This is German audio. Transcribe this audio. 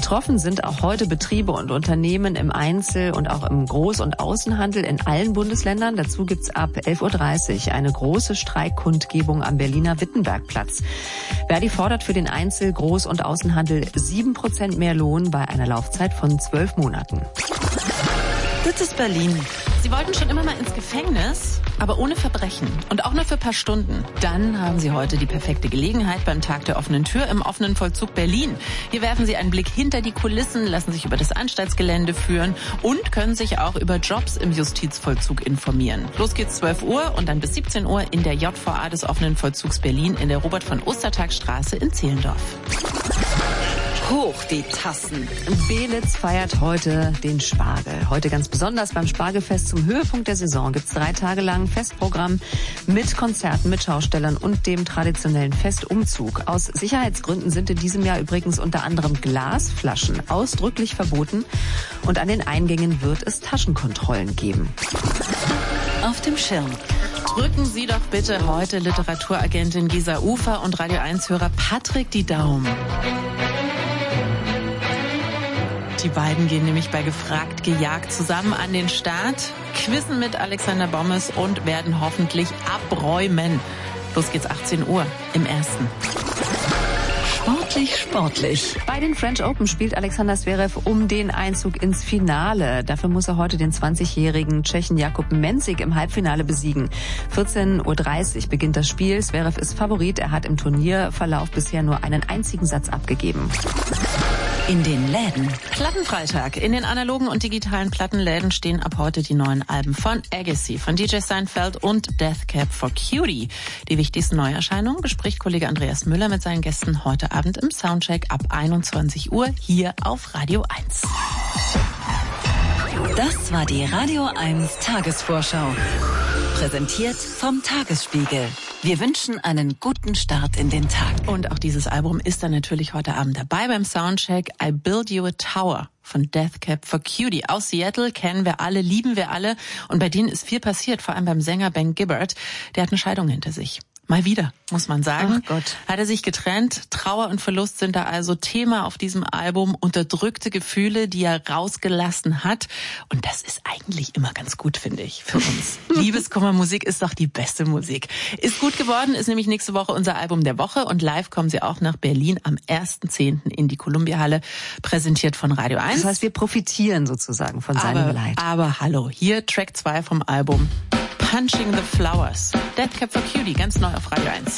Betroffen sind auch heute Betriebe und Unternehmen im Einzel- und auch im Groß- und Außenhandel in allen Bundesländern. Dazu gibt's ab 11.30 Uhr eine große Streikkundgebung am Berliner Wittenbergplatz. Verdi fordert für den Einzel-, Groß- und Außenhandel 7% mehr Lohn bei einer Laufzeit von 12 Monaten. Das ist Berlin. Sie wollten schon immer mal ins Gefängnis, aber ohne Verbrechen und auch nur für ein paar Stunden. Dann haben Sie heute die perfekte Gelegenheit beim Tag der offenen Tür im offenen Vollzug Berlin. Hier werfen Sie einen Blick hinter die Kulissen, lassen sich über das Anstaltsgelände führen und können sich auch über Jobs im Justizvollzug informieren. Los geht's 12 Uhr und dann bis 17 Uhr in der JVA des offenen Vollzugs Berlin in der Robert-von-Ostertag-Straße in Zehlendorf. Hoch die Tassen. Belitz feiert heute den Spargel. Heute ganz besonders beim Spargelfest zum Höhepunkt der Saison gibt's 3 Tage lang Festprogramm mit Konzerten, mit Schaustellern und dem traditionellen Festumzug. Aus Sicherheitsgründen sind in diesem Jahr übrigens unter anderem Glasflaschen ausdrücklich verboten und an den Eingängen wird es Taschenkontrollen geben. Auf dem Schirm. Drücken Sie doch bitte heute Literaturagentin Gesa Ufer und Radio 1-Hörer Patrick die Daumen. Die beiden gehen nämlich bei Gefragt gejagt zusammen an den Start, quizzen mit Alexander Bommes und werden hoffentlich abräumen. Los geht's 18 Uhr im Ersten. Sportlich. Bei den French Open spielt Alexander Zverev um den Einzug ins Finale. Dafür muss er heute den 20-jährigen Tschechen Jakub Mensik im Halbfinale besiegen. 14.30 Uhr beginnt das Spiel. Zverev ist Favorit. Er hat im Turnierverlauf bisher nur einen einzigen Satz abgegeben. In den Läden. Plattenfreitag. In den analogen und digitalen Plattenläden stehen ab heute die neuen Alben von Agassi, von DJ Seinfeld und Death Cab for Cutie. Die wichtigsten Neuerscheinungen bespricht Kollege Andreas Müller mit seinen Gästen heute Abend im Soundcheck ab 21 Uhr hier auf Radio 1. Das war die Radio 1 Tagesvorschau. Präsentiert vom Tagesspiegel. Wir wünschen einen guten Start in den Tag. Und auch dieses Album ist dann natürlich heute Abend dabei beim Soundcheck. I Build You a Tower von Death Cab for Cutie. Aus Seattle kennen wir alle, lieben wir alle. Und bei denen ist viel passiert, vor allem beim Sänger Ben Gibbard. Der hat eine Scheidung hinter sich. Mal wieder, muss man sagen. Ach Gott. Hat er sich getrennt. Trauer und Verlust sind da also Thema auf diesem Album. Unterdrückte Gefühle, die er rausgelassen hat. Und das ist eigentlich immer ganz gut, finde ich, für uns. Liebeskummermusik ist doch die beste Musik. Ist gut geworden, ist nämlich nächste Woche unser Album der Woche. Und live kommen sie auch nach Berlin am 1.10. in die Columbia-Halle, präsentiert von Radio 1. Das heißt, wir profitieren sozusagen von seinem Leid. Aber hallo, hier Track 2 vom Album. Punching the Flowers. Death Cab for Cutie, ganz neu auf Radio 1.